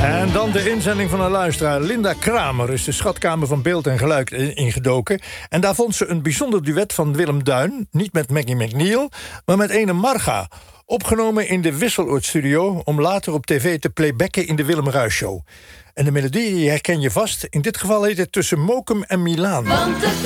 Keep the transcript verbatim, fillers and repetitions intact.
En dan de inzending van een luisteraar. Linda Kramer is de schatkamer van beeld en geluid ingedoken. En daar vond ze een bijzonder duet van Willem Duin. Niet met Maggie McNeil, maar met ene Marga. Opgenomen in de Wisseloord-studio om later op tv te playbacken in de Willem Ruijs Show. En de melodie die herken je vast. In dit geval heet het Tussen Mokum en Milaan.